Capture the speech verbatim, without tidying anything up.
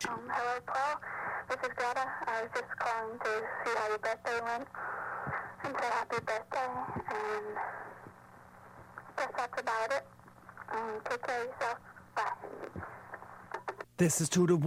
Um, hello, Paul. This is Greta. I was just calling to see how your birthday went and say happy birthday. And I guess that's about it. Um, take care of yourself. Bye. This is To The